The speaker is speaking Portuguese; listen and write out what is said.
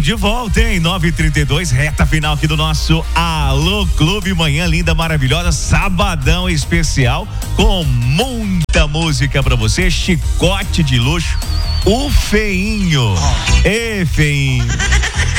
de volta, hein? 9h32, reta final aqui do nosso Alô Clube, manhã linda, maravilhosa, sabadão especial, com muita música pra você, chicote de luxo, o Feinho. Ê, Feinho.